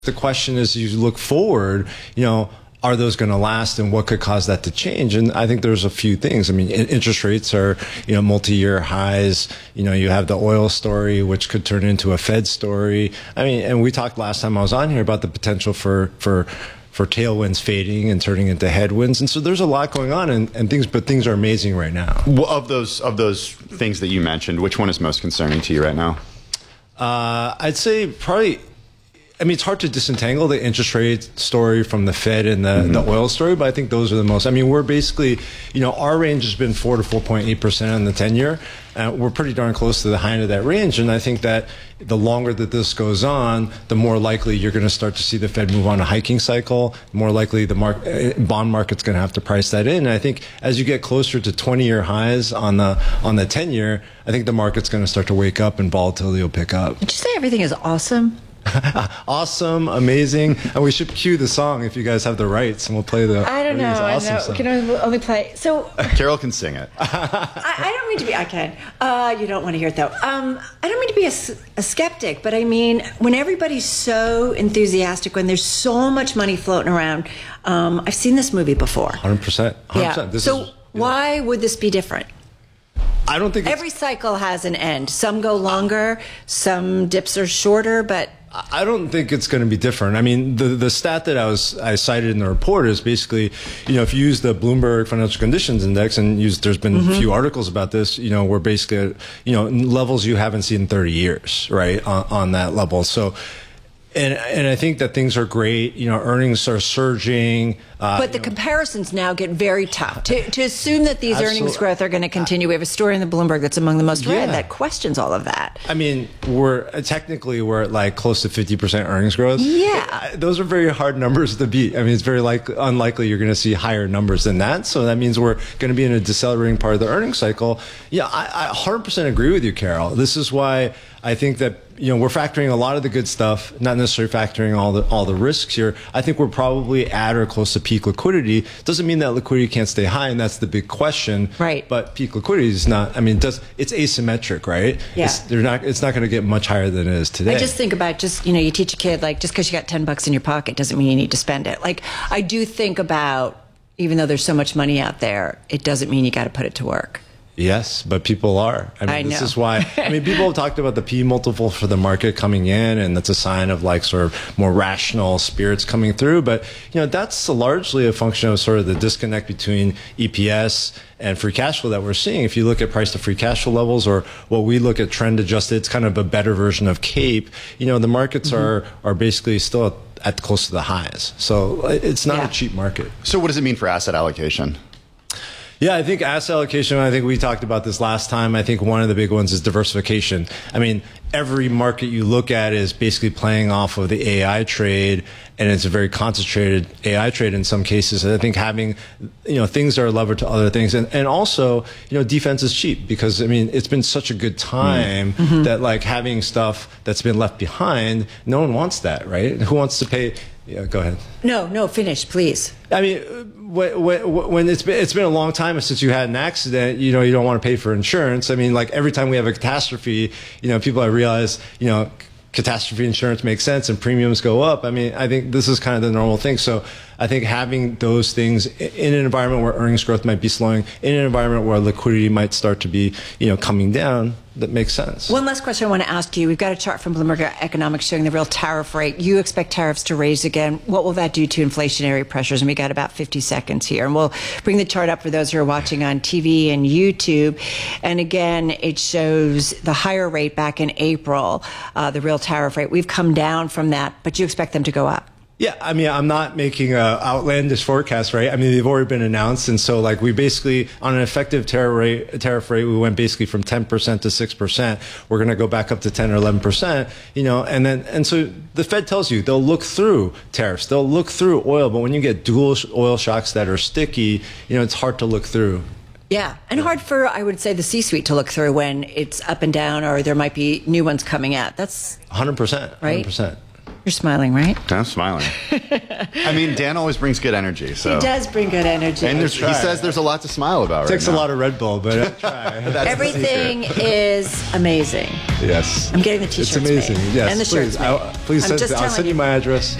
The question is, you look forward, are those going to last, and what could cause that to change? And I think there's a few things. I mean, interest rates are, multi-year highs. You have the oil story, which could turn into a Fed story. I mean, and we talked last time I was on here about the potential for tailwinds fading and turning into headwinds. And so there's a lot going on, and things are amazing right now. Well, of those things that you mentioned, which one is most concerning to you right now? I'd say probably, it's hard to disentangle the interest rate story from the Fed and the oil story, but I think those are the most. We're basically, our range has been 4 to 4.8% on the 10-year. We're pretty darn close to the high end of that range, and I think that the longer that this goes on, the more likely you're going to start to see the Fed move on a hiking cycle. The more likely the bond market's going to have to price that in. And I think as you get closer to 20-year highs on the 10-year, I think the market's going to start to wake up and volatility will pick up. Did you say everything is awesome? Awesome, amazing, and we should cue the song if you guys have the rights, and we'll play the. I don't know. Awesome I know. Song. Can I only play? So Carol can sing it. I don't mean to be. I can. You don't want to hear it though. I don't mean to be a skeptic, but I mean when everybody's so enthusiastic, when there's so much money floating around. I've seen this movie before. 100%. Yeah. Why would this be different? I don't think every cycle has an end. Some go longer, some dips are shorter, but I don't think it's going to be different. The stat that I cited in the report is basically, if you use the Bloomberg Financial Conditions Index and there's been a few articles about this, we're basically at, levels you haven't seen in 30 years, right, on that level. So, and I think that things are great. Earnings are surging. But the comparisons now get very tough. To assume that these earnings growth are going to continue. We have a story in the Bloomberg that's among the most read that questions all of that. We're at like close to 50% earnings growth. Yeah. Those are very hard numbers to beat. It's very unlikely you're going to see higher numbers than that. So that means we're going to be in a decelerating part of the earnings cycle. Yeah, I 100% agree with you, Carol. This is why I think that we're factoring a lot of the good stuff, not necessarily factoring all the risks here. I think we're probably at or close to peak liquidity. Doesn't mean that liquidity can't stay high, and that's the big question. Right. But peak liquidity is not. It's asymmetric, right? Yeah. It's not going to get much higher than it is today. I just think about you teach a kid just because you got $10 in your pocket doesn't mean you need to spend it. I do think about, even though there's so much money out there, it doesn't mean you got to put it to work. Yes, but people are. I know. This is why. People have talked about the P multiple for the market coming in, and that's a sign of sort of more rational spirits coming through. But that's largely a function of sort of the disconnect between EPS and free cash flow that we're seeing. If you look at price to free cash flow levels, or what we look at trend adjusted, it's kind of a better version of CAPE. The markets are basically still at close to the highs. So it's not a cheap market. So what does it mean for asset allocation? Yeah, I think asset allocation, I think we talked about this last time. I think one of the big ones is diversification. Every market you look at is basically playing off of the AI trade, and it's a very concentrated AI trade in some cases. And I think having, things that are levered to other things. And also, defense is cheap because, it's been such a good time that having stuff that's been left behind, no one wants that, right? Who wants to pay? Yeah, go ahead. No, finish, please. When it's been a long time since you had an accident, you don't want to pay for insurance. Every time we have a catastrophe, people realize, catastrophe insurance makes sense and premiums go up. I think this is kind of the normal thing. So I think having those things in an environment where earnings growth might be slowing, in an environment where liquidity might start to be, coming down, that makes sense. One last question I want to ask you. We've got a chart from Bloomberg Economics showing the real tariff rate. You expect tariffs to raise again. What will that do to inflationary pressures? And we got about 50 seconds here. And we'll bring the chart up for those who are watching on TV and YouTube. And again, it shows the higher rate back in April, the real tariff rate. We've come down from that, but you expect them to go up. Yeah, I'm not making an outlandish forecast, right? They've already been announced, and so we basically, on an effective tariff rate, we went basically from 10% to 6%. We're going to go back up to 10 or 11%, and so the Fed tells you they'll look through tariffs, they'll look through oil, but when you get dual oil shocks that are sticky, it's hard to look through. Yeah, and hard for, I would say, the C-suite to look through when it's up and down, or there might be new ones coming out. That's 100%, right? 100%. You're smiling, right? I'm smiling. I mean, Dan always brings good energy. So. He does bring good energy. And he says there's a lot to smile about Takes right a now. lot of Red Bull, but I try. Everything is amazing. Yes. I'm getting the t-shirts It's amazing. made. Yes. And the please. shirts made. Please I'm send, just I'll telling send you you. my address.